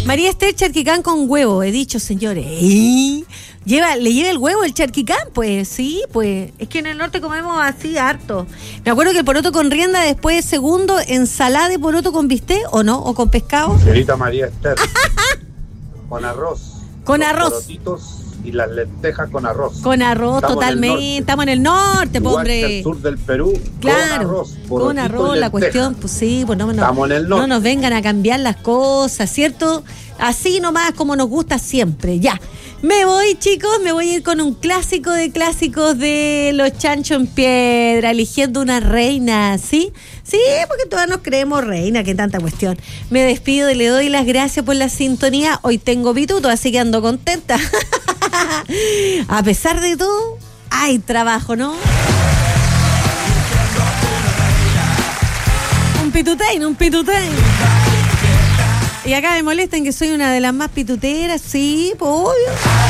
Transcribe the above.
María Esther, charquicán con huevo, he dicho, señores. ¿Le lleva el huevo el charquicán? Pues sí, pues. Es que en el norte comemos así harto. Me acuerdo que el poroto con rienda, después segundo, ensalada de poroto con bistec, ¿o no? ¿O con pescado? Señorita María Esther. Con arroz. Con los arroz. Porotitos y las lentejas con arroz. Con arroz, Estamos totalmente. Estamos en el norte, Igual que hombre. el sur del Perú. Claro, con arroz, la cuestión, pues sí, pues no nos vengan a cambiar las cosas, ¿cierto? Así nomás como nos gusta siempre, ya. Me voy, chicos, me voy a ir con un clásico de clásicos de Los Chanchos en Piedra, eligiendo una reina, ¿sí? Sí, porque todas nos creemos reina, qué tanta cuestión. Me despido y le doy las gracias por la sintonía. Hoy tengo pituto, así que ando contenta. A pesar de todo, hay trabajo, ¿no? Un pitutein. Y acá me molestan que soy una de las más pituteras, sí, pues obvio.